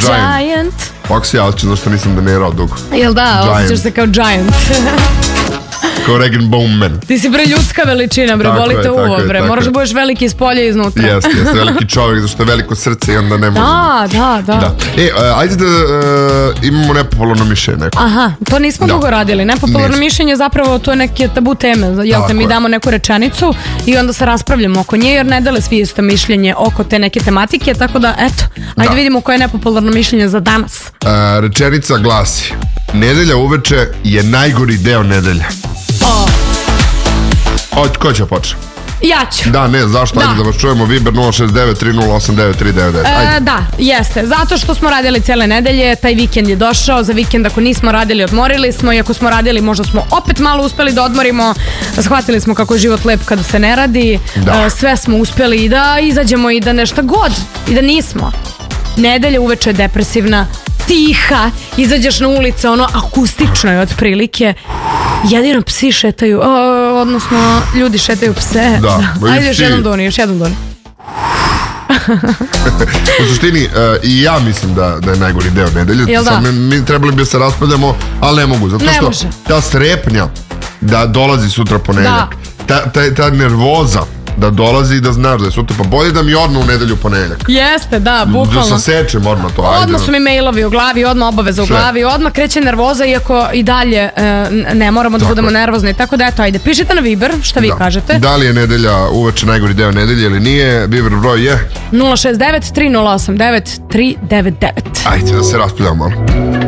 Giant. Ovako se javit ću zašto nisam donirao dugo. Jel da, osjećaš se kao Giant. Kao Regan Bowman. Ti si bre ljudska veličina, bre, boli te uvo, bre. Moraš da budeš veliki iz polja i iznutra. Jeste, veliki čovjek, zašto je veliko srce i onda ne može. Da. Ajde da imamo nepopularno mišljenje. Aha, to nismo dugo radili. Nepopularno mišljenje zapravo to je neke tabu teme. Jel te, mi damo neku rečenicu i onda se raspravljamo oko nje, jer ne dele svi isto mišljenje oko te neke tematike, tako da eto, ajde vidimo koje je nepopularno mišljenje za danas. Rečenica glasi: nedelja uveče je najgori deo nedelje. Ko će početi? Ja ću. Da, ne, zašto? Ajde da vas čujemo. Viber 069-308-9399. Da, jeste. Zato što smo radili cele nedelje, taj vikend je došao. Za vikend ako nismo radili, odmorili smo. I ako smo radili, možda smo opet malo uspeli da odmorimo. Shvatili smo kako je život lep kada se ne radi. Sve smo uspeli i da izađemo i da nešto god. I da nismo. Nedelja uveče je depresivna, tiha, izađeš na ulicu, ono akustično je otprilike. Jedino psi šetaju, odnosno ljudi šetaju pse. Ajde još jednom doni. U suštini i ja mislim da je najgori deo nedelje. Mi trebali bi se raspravljamo, ali ne mogu. Zato što ta strepnja da dolazi sutra ponedeljak, ta nervoza da dolazi i da znaš da je sutra, pa bolje da mi odmah u nedelju ponedeljak. Jeste, da, bukvalno. Da sasečem odmah to. Odmah su mi mailovi u glavi, odmah obaveza u glavi, odmah kreće nervoza, iako i dalje ne moramo da budemo nervozni. Tako da eto, ajde, pišite na Viber, šta vi kažete. Da li je nedelja uveče najgori deo nedelje ili nije? Viber broj je 069 3089 399. Ajde da se raspravljamo malo.